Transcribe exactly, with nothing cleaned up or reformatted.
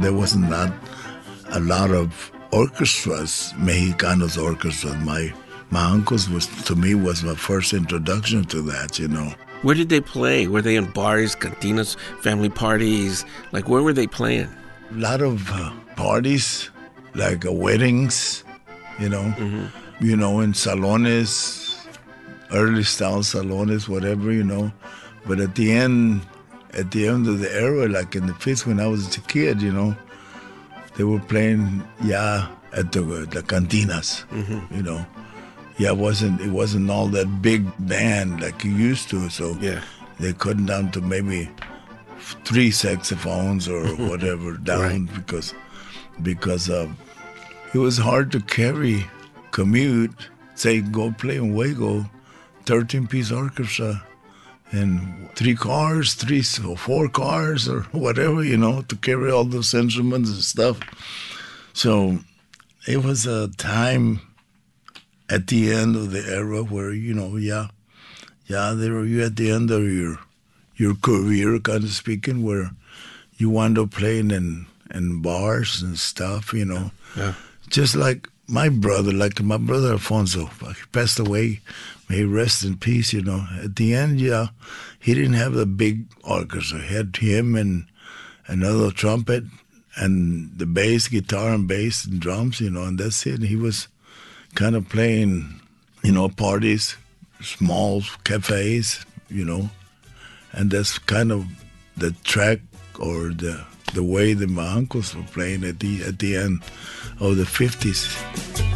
there was not a lot of orchestras, Mexicanos orchestras. My my uncle's was, to me, was my first introduction to that, you know. Where did they play? Were they in bars, cantinas, family parties? Like, where were they playing? A lot of uh, parties, like uh, weddings, you know, mm-hmm. you know, in salones, early style salones, whatever, you know. But at the end, at the end of the era, like in the fifties when I was a kid, you know, they were playing, yeah, at the the cantinas, mm-hmm. you know. Yeah, it wasn't it wasn't all that big band like you used to, so yeah. they cut down to maybe three saxophones or whatever down right. because because uh, it was hard to carry, commute, say go play in Waco, thirteen-piece orchestra, and three cars, three or four cars or whatever, you know, to carry all those instruments and stuff. So it was a time at the end of the era where, you know, yeah, yeah, they were you at the end of your your career, kind of speaking, where you wound up playing in, in bars and stuff, you know. Yeah. Just like my brother, like my brother Alfonso, he passed away, may he rest in peace, you know. At the end, yeah, he didn't have a big orchestra. He had him and another trumpet and the bass, guitar and bass and drums, you know, and that's it. He was kind of playing, you know, parties, small cafes, you know, and that's kind of the track or the the way that my uncles were playing at the at the end of the fifties.